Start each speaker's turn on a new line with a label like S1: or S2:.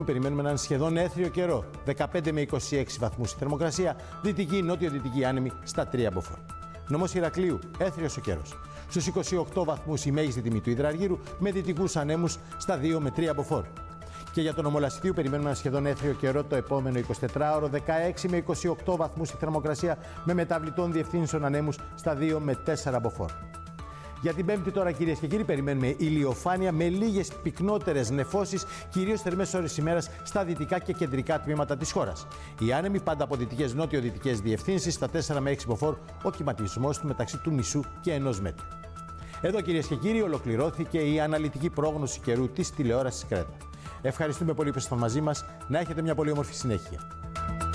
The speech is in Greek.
S1: Περιμένουμε έναν σχεδόν έθριο καιρό, 15 με 26 βαθμούς η θερμοκρασία, δυτική, νότιο-δυτική άνεμη στα 3 μποφόρ. Νομός Ηρακλείου, έθριος ο καιρός. Στους 28 βαθμούς η μέγιστη τιμή του υδραργύρου, με δυτικούς ανέμους στα 2 με 3 μποφόρ. Και για τον νομό Λασιθίου περιμένουμε έναν σχεδόν έθριο καιρό το επόμενο 24ωρο, 16 με 28 βαθμούς η θερμοκρασία, με μεταβλητών διευθύνσεων ανέμους στα 2 με 4 μποφόρ. Για την Πέμπτη τώρα, κυρίες και κύριοι, περιμένουμε ηλιοφάνεια με λίγες πυκνότερες νεφώσεις, κυρίως θερμές ώρες ημέρας στα δυτικά και κεντρικά τμήματα της χώρας. Οι άνεμοι πάντα από δυτικές νότιο-δυτικές διευθύνσεις στα 4 με 6 μποφόρ, ο κυματισμός του μεταξύ του μισού και 1 μέτρου. Εδώ, κυρίες και κύριοι, ολοκληρώθηκε η αναλυτική πρόγνωση καιρού της τηλεόρασης Κρέτα. Ευχαριστούμε πολύ που ήσασταν μαζί μας. Να έχετε μια πολύ όμορφη συνέχεια.